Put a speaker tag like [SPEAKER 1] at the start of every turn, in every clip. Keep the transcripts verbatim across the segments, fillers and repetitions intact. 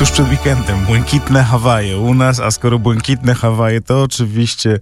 [SPEAKER 1] tuż przed weekendem. Błękitne Hawaje u nas, a skoro błękitne Hawaje, to oczywiście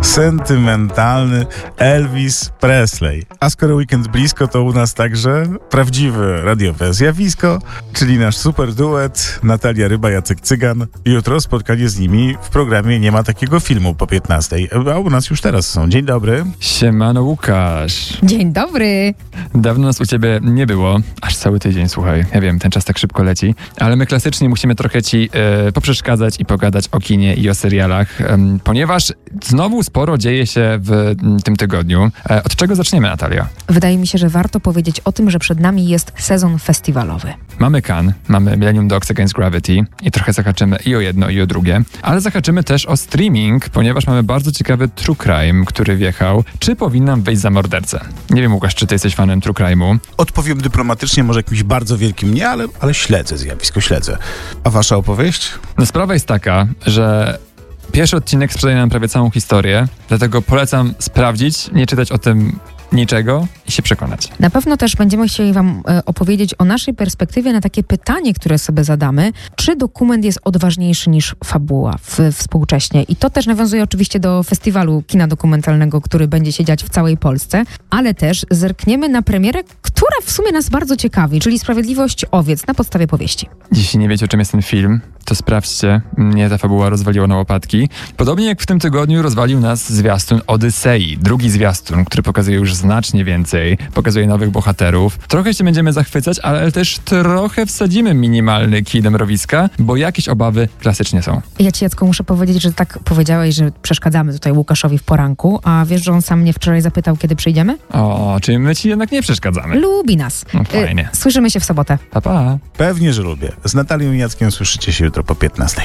[SPEAKER 1] sentymentalny Elvis Presley. A skoro weekend blisko, to u nas także prawdziwe radiowe zjawisko, czyli nasz super duet Natalia Ryba, Jacek Cygan. Jutro spotkanie z nimi w programie Nie ma takiego filmu po piętnastej, a u nas już teraz są. Dzień dobry.
[SPEAKER 2] Siemano Łukasz.
[SPEAKER 3] Dzień dobry.
[SPEAKER 2] Dawno nas u ciebie nie było, aż cały tydzień, słuchaj. Ja wiem, ten czas tak szybko leci, ale my klasycznie musimy trochę ci e, poprzeszkadzać i pogadać o kinie i o serialach, e, ponieważ znowu sporo dzieje się w m, tym tygodniu. E, od czego zaczniemy, Natalia?
[SPEAKER 3] Wydaje mi się, że warto powiedzieć o tym, że przed nami jest sezon festiwalowy.
[SPEAKER 2] Mamy Cannes, mamy Millennium Dogs Against Gravity i trochę zahaczymy i o jedno, i o drugie, ale zahaczymy też o streaming, ponieważ mamy bardzo ciekawy True Crime, który wjechał. Czy powinnam wyjść za mordercę? Nie wiem, Łukasz, czy ty jesteś fanem True Crime'u?
[SPEAKER 1] Odpowiem dyplomatycznie, może jakimś bardzo wielkim nie, ale, ale śledzę zjawisko, śledzę. A wasza opowieść?
[SPEAKER 2] No sprawa jest taka, że pierwszy odcinek sprzedaje nam prawie całą historię, dlatego polecam sprawdzić, nie czytać o tym niczego i się przekonać.
[SPEAKER 3] Na pewno też będziemy chcieli wam e, opowiedzieć o naszej perspektywie na takie pytanie, które sobie zadamy. Czy dokument jest odważniejszy niż fabuła w, współcześnie? I to też nawiązuje oczywiście do festiwalu kina dokumentalnego, który będzie się dziać w całej Polsce, ale też zerkniemy na premierę, która w sumie nas bardzo ciekawi, czyli Sprawiedliwość owiec na podstawie powieści.
[SPEAKER 2] Jeśli nie wiecie, o czym jest ten film, to sprawdźcie. Mnie ta fabuła rozwaliła na łopatki. Podobnie jak w tym tygodniu rozwalił nas zwiastun Odysei. Drugi zwiastun, który pokazuje już znacznie więcej, pokazuje nowych bohaterów. Trochę się będziemy zachwycać, ale też trochę wsadzimy minimalny kij do mrowiska, bo jakieś obawy klasycznie są.
[SPEAKER 3] Ja ci, Jacku, muszę powiedzieć, że tak powiedziałeś, że przeszkadzamy tutaj Łukaszowi w poranku, a wiesz, że on sam mnie wczoraj zapytał, kiedy przyjdziemy?
[SPEAKER 2] O, czyli my ci jednak nie przeszkadzamy.
[SPEAKER 3] Lubi nas.
[SPEAKER 2] No fajnie.
[SPEAKER 3] Y, słyszymy się w sobotę.
[SPEAKER 2] Pa, pa.
[SPEAKER 1] Pewnie, że lubię. Z Natalią i Jackiem słyszycie się jutro po piętnastej.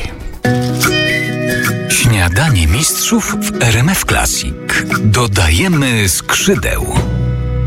[SPEAKER 4] Śniadanie mistrzów w R M F Classic. Dodajemy skrzydeł.